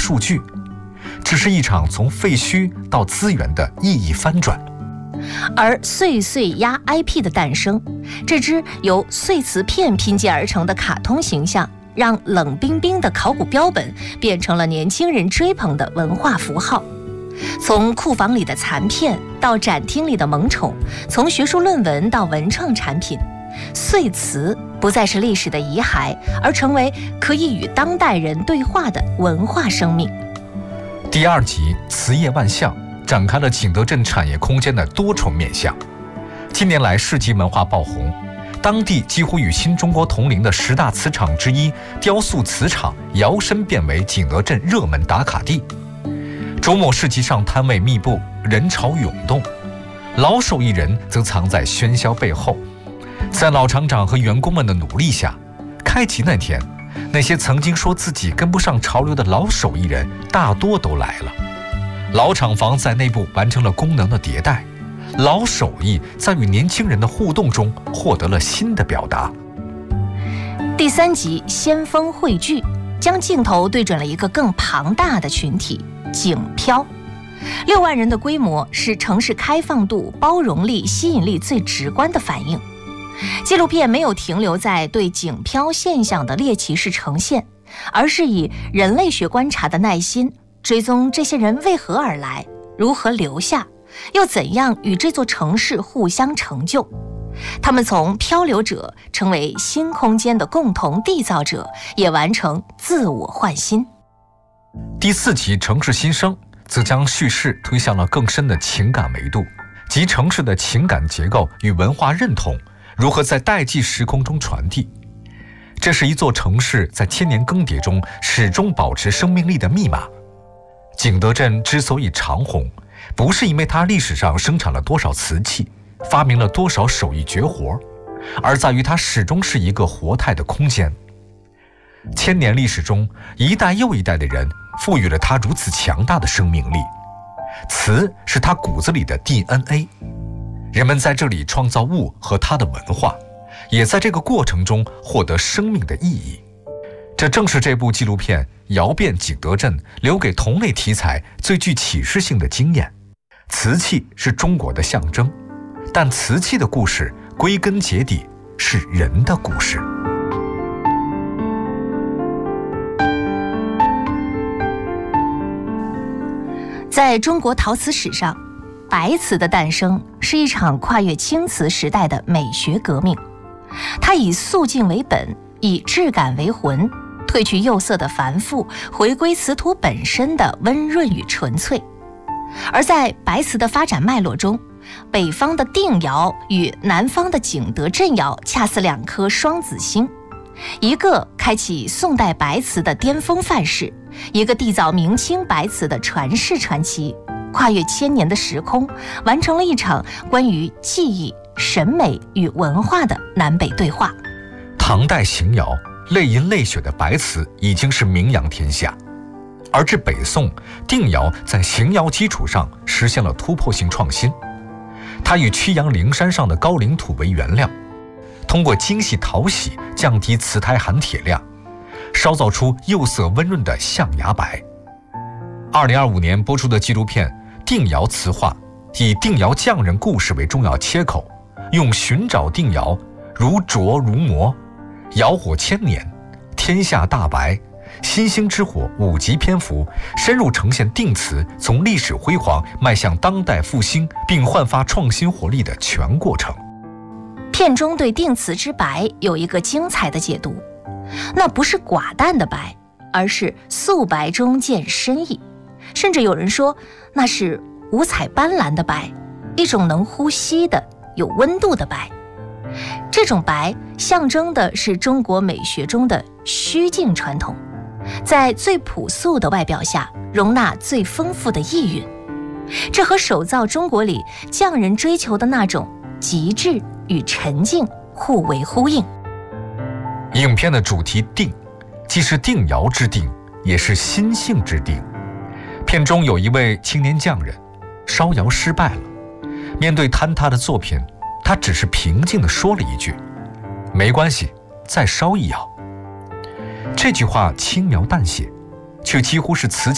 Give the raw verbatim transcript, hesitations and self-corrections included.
数据，只是一场从废墟到资源的意义翻转。 而碎碎鸭 I P 的诞生，这支由碎瓷片拼接而成的卡通形象，让冷冰冰的考古标本变成了年轻人追捧的文化符号。从库房里的残片到展厅里的萌宠，从学术论文到文创产品，碎瓷不再是历史的遗骸，而成为可以与当代人对话的文化生命。 第二集瓷业万象展开了景德镇产业空间的多重面向。近年来市级文化爆红，当地几乎与新中国同龄的十大瓷厂之一雕塑瓷厂摇身变为景德镇热门打卡地。周末市集上摊位密布，人潮涌动，老手艺人则藏在喧嚣背后。在老厂长和员工们的努力下，开集那天，那些曾经说自己跟不上潮流的老手艺人大多都来了。老厂房在内部完成了功能的迭代，老手艺在与年轻人的互动中获得了新的表达。 第三集先锋汇聚，将镜头对准了一个更庞大的群体——景漂。六万人的规模是城市开放度、包容力、吸引力最直观的反应。纪录片没有停留在对景漂现象的猎奇式呈现，而是以人类学观察的耐心，追踪这些人为何而来，如何留下，又怎样与这座城市互相成就。他们从漂流者成为新空间的共同缔造者，也完成自我焕新。 第四集城市新生则将叙事推向了更深的情感维度，即城市的情感结构与文化认同如何在代际时空中传递。这是一座城市在千年更迭中始终保持生命力的密码。景德镇之所以长红，不是因为它历史上生产了多少瓷器，发明了多少手艺绝活，而在于它始终是一个活态的空间。千年历史中，一代又一代的人赋予了它如此强大的生命力。瓷是它骨子里的 D N A， 人们在这里创造物和它的文化，也在这个过程中获得生命的意义。这正是这部纪录片《摇遍景德镇》留给同类题材最具启示性的经验。瓷器是中国的象征，但瓷器的故事归根结底是人的故事。 在中国陶瓷史上，白瓷的诞生是一场跨越青瓷时代的美学革命。它以素净为本，以质感为魂，褪去釉色的繁复，回归瓷土本身的温润与纯粹。而在白瓷的发展脉络中，北方的定窑与南方的景德镇窑恰似两颗双子星，一个开启宋代白瓷的巅峰范式，一个缔造明清白瓷的传世传奇，跨越千年的时空，完成了一场关于记忆、审美与文化的南北对话。 唐代邢窑泪银泪血的白瓷已经是名扬天下，而至北宋，定窑在邢窑基础上实现了突破性创新。它以曲阳陵山上的高岭土为原料，通过精细淘洗降低瓷胎含铁量，烧造出釉色温润的象牙白。二零二五年播出的纪录片《定窑瓷话》，以定窑匠人故事为重要切口，用寻找定窑、如琢如磨、窑火千年、天下大白、新兴之火五集篇幅，深入呈现定瓷从历史辉煌迈向当代复兴并焕发创新活力的全过程。 片中对定瓷之白有一个精彩的解读，那不是寡淡的白，而是素白中见深意，甚至有人说那是五彩斑斓的白，一种能呼吸的有温度的白。这种白象征的是中国美学中的虚静传统，在最朴素的外表下容纳最丰富的意蕴，这和手造中国里匠人追求的那种极致与沉静互为呼应。 影片的主题定，既是定窑之定，也是心性之定。片中有一位青年匠人，烧窑失败了，面对坍塌的作品，他只是平静地说了一句：“没关系，再烧一窑。”这句话轻描淡写，却几乎是词